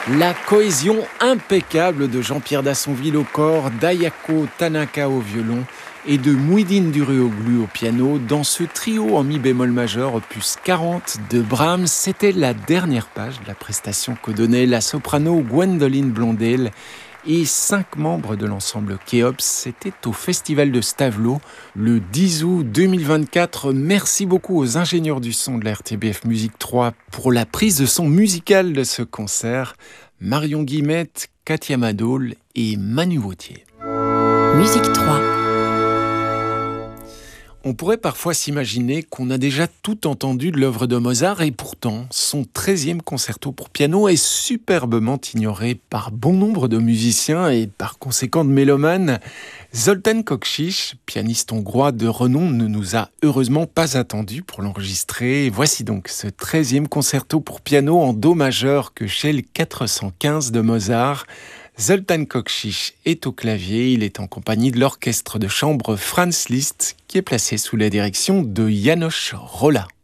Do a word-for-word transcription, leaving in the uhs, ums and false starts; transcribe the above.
La cohésion impeccable de Jean-Pierre Dassonville au corps, d'Ayako Tanaka au violon et de Mouhidine Duruoglu au piano dans ce trio en mi bémol majeur opus quarante de Brahms. C'était la dernière page de la prestation que donnait la soprano Gwendoline Blondel et cinq membres de l'ensemble Kéops. C'était au Festival de Stavelot le dix août deux mille vingt-quatre. Merci beaucoup aux ingénieurs du son de la R T B F Musique trois pour la prise de son musicale de ce concert. Marion Guillemette, Katia Madol et Manu Vautier. Musique trois. On pourrait parfois s'imaginer qu'on a déjà tout entendu de l'œuvre de Mozart et pourtant, son treizième concerto pour piano est superbement ignoré par bon nombre de musiciens et par conséquent de mélomanes. Zoltán Kocsis, pianiste hongrois de renom, ne nous a heureusement pas attendus pour l'enregistrer. Voici donc ce treizième concerto pour piano en do majeur que Shell quatre cent quinze de Mozart. Zoltán Kocsis est au clavier, il est en compagnie de l'orchestre de chambre Franz Liszt qui est placé sous la direction de János Róla.